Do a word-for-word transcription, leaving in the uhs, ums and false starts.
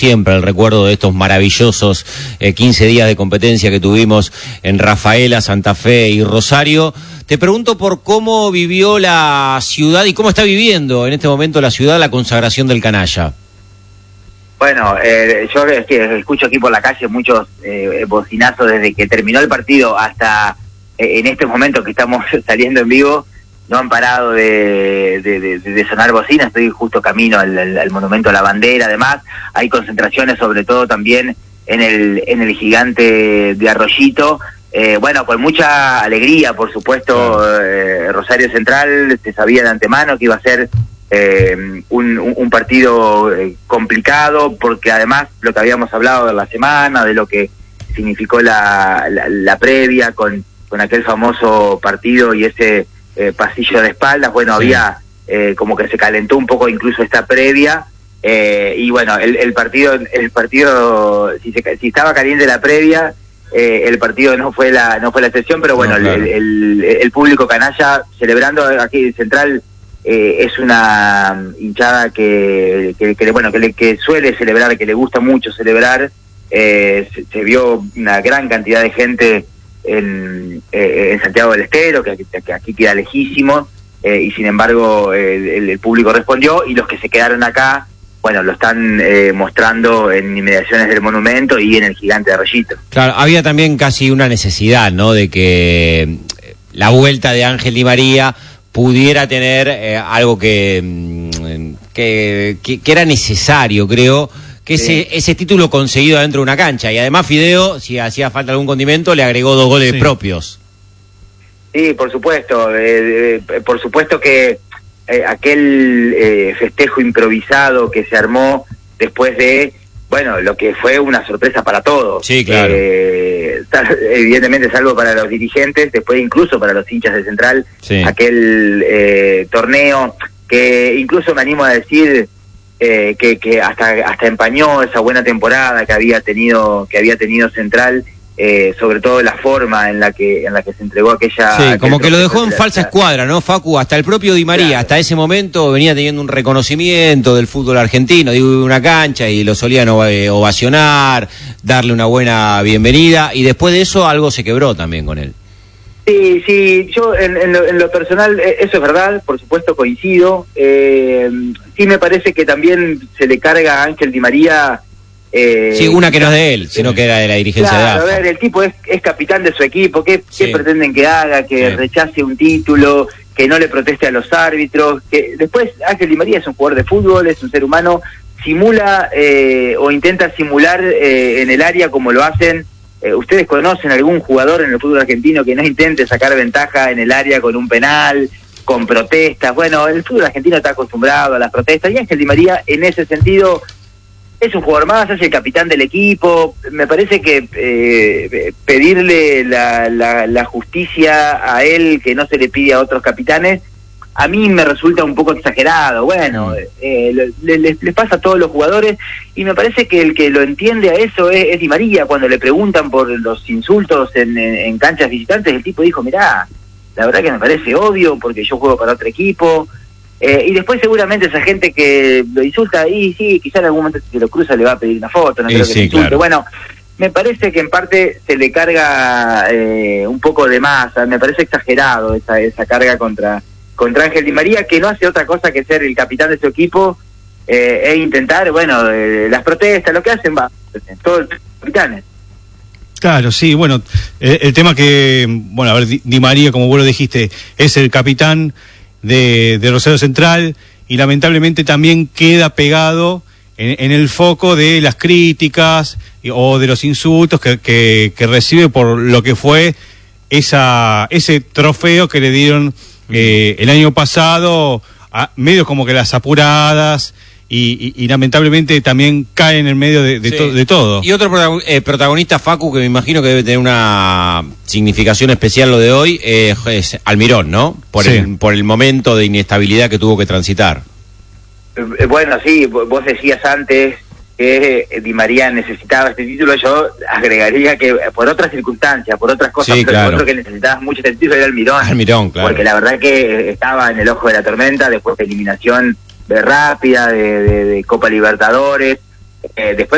siempre el recuerdo de estos maravillosos eh, quince días de competencia que tuvimos en Rafaela, Santa Fe y Rosario. Te pregunto por cómo vivió la ciudad y cómo está viviendo en este momento la ciudad la consagración del canalla. Bueno, eh, yo es que escucho aquí por la calle muchos eh, bocinazos desde que terminó el partido hasta eh, en este momento que estamos saliendo en vivo. No han parado de, de, de, de sonar bocinas. Estoy justo camino al, al, al Monumento a la Bandera. Además, hay concentraciones sobre todo también en el en el gigante de Arroyito. Eh, bueno, con mucha alegría, por supuesto. eh, Rosario Central se sabía de antemano que iba a ser eh, un, un, un partido eh, complicado, porque además lo que habíamos hablado de la semana, de lo que significó la, la, la previa con, con aquel famoso partido y ese Eh, pasillo de espaldas, bueno, sí. había eh, como que se calentó un poco incluso esta previa, eh, y bueno, el, el partido, el partido, si, se, si estaba caliente la previa, eh, el partido no fue la no fue la excepción, pero bueno, no, claro. el, el, el público canalla celebrando aquí en Central eh, es una hinchada que, que, que bueno, que, le, que suele celebrar, que le gusta mucho celebrar. eh, se, se vio una gran cantidad de gente En, eh, en Santiago del Estero, que, que aquí queda lejísimo, eh, y sin embargo eh, el, el público respondió, y los que se quedaron acá, bueno, lo están eh, mostrando en inmediaciones del monumento y en el gigante de Arroyito. Claro, había también casi una necesidad, ¿no?, de que la vuelta de Ángel Di María pudiera tener eh, algo que, que, que, que era necesario, creo, que ese, sí. ese título conseguido dentro de una cancha. Y además Fideo, si hacía falta algún condimento, le agregó dos goles sí. propios. Sí, por supuesto. Eh, eh, por supuesto que eh, aquel eh, festejo improvisado que se armó después de, bueno, lo que fue una sorpresa para todos. Sí, claro. Eh, evidentemente, salvo para los dirigentes, después incluso para los hinchas de Central, sí. aquel eh, torneo que incluso me animo a decir... Eh, que, que hasta hasta empañó esa buena temporada que había tenido que había tenido Central, eh, sobre todo la forma en la que en la que se entregó aquella... Sí, como que lo dejó en falsa escuadra, ¿no, Facu? Hasta el propio Di María, claro. hasta ese momento venía teniendo un reconocimiento del fútbol argentino, digo, una cancha, y lo solían ovacionar, darle una buena bienvenida, y después de eso algo se quebró también con él. Sí, sí, yo en, en, lo, en lo personal, eso es verdad, por supuesto coincido. Eh, sí me parece que también se le carga a Ángel Di María... Eh, sí, una que no es de él, sino que era de la dirigencia claro, de A F A. A ver, el tipo es, es capitán de su equipo, ¿qué, sí. ¿qué pretenden que haga? Que sí. rechace un título, que no le proteste a los árbitros. Que después Ángel Di María es un jugador de fútbol, es un ser humano, simula eh, o intenta simular eh, en el área como lo hacen. Eh, ¿Ustedes conocen algún jugador en el fútbol argentino que no intente sacar ventaja en el área con un penal, con protestas? Bueno, el fútbol argentino está acostumbrado a las protestas, y Ángel Di María en ese sentido es un jugador más, es el capitán del equipo. Me parece que eh, pedirle la, la, la justicia a él que no se le pide a otros capitanes, a mí me resulta un poco exagerado. Bueno, eh, les le, le pasa a todos los jugadores, y me parece que el que lo entiende a eso es, es Di María. Cuando le preguntan por los insultos en, en, en canchas visitantes, el tipo dijo, mirá, la verdad que me parece obvio porque yo juego para otro equipo. Eh, y después seguramente esa gente que lo insulta, y sí, quizá en algún momento si lo cruza le va a pedir una foto, no creo que sí, insulte. Claro. Bueno, me parece que en parte se le carga eh, un poco de más, me parece exagerado esa, esa carga contra... contra Ángel Di María, que no hace otra cosa que ser el capitán de su equipo eh, e intentar, bueno, eh, las protestas, lo que hacen, va, todos los capitanes. Claro, sí, bueno, eh, el tema que, bueno, a ver, Di, Di María, como vos lo dijiste, es el capitán de, de Rosario Central, y lamentablemente también queda pegado en, en el foco de las críticas o de los insultos que, que, que recibe por lo que fue esa ese trofeo que le dieron Eh, el año pasado, a, medio como que las apuradas, y, y, y lamentablemente también cae en el medio de, de, sí. to, de todo. Y otro eh, protagonista, Facu, que me imagino que debe tener una significación especial lo de hoy, eh, es Almirón, ¿no? Por, sí. el, por el momento de inestabilidad que tuvo que transitar. Eh, bueno, sí, vos decías antes que Di María necesitaba este título. Yo agregaría que por otras circunstancias, por otras cosas, sí, pero claro. otro que necesitaba mucho este título era Almirón. Almirón, claro. Porque la verdad que estaba en el ojo de la tormenta después de eliminación de rápida, de, de, de Copa Libertadores, eh, después